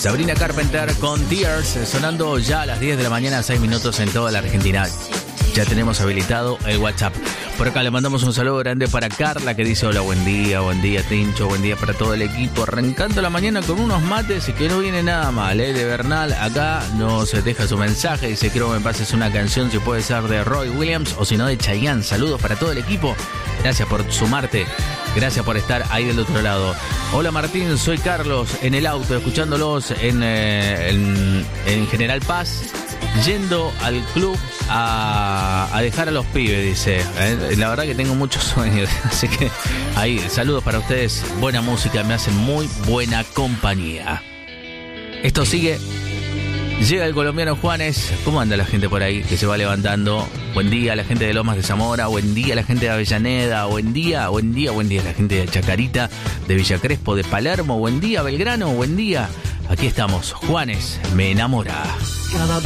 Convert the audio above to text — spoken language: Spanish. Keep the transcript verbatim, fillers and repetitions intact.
Sabrina Carpenter con Tears, sonando ya a las diez de la mañana, seis minutos en toda la Argentina. Ya tenemos habilitado el WhatsApp. Por acá le mandamos un saludo grande para Carla, que dice: hola, buen día, buen día Tincho, buen día para todo el equipo. Arrancando la mañana con unos mates y que no viene nada mal, ¿eh? De Bernal acá nos deja su mensaje, dice: quiero que me pases una canción, si puede ser de Roy Williams o si no de Chayanne. Saludos para todo el equipo. Gracias por sumarte. Gracias por estar ahí del otro lado. Hola Martín, soy Carlos, en el auto, escuchándolos en, eh, en, en General Paz, yendo al club a, a dejar a los pibes, dice. Eh, la verdad que tengo muchos sueños, así que ahí, saludos para ustedes. Buena música, me hacen muy buena compañía. Esto sigue. Llega el colombiano Juanes. ¿Cómo anda la gente por ahí que se va levantando? Buen día a la gente de Lomas de Zamora, buen día a la gente de Avellaneda, buen día, buen día, buen día a la gente de Chacarita, de Villa Crespo, de Palermo, buen día Belgrano, buen día. Aquí estamos, Juanes, me enamora. Cada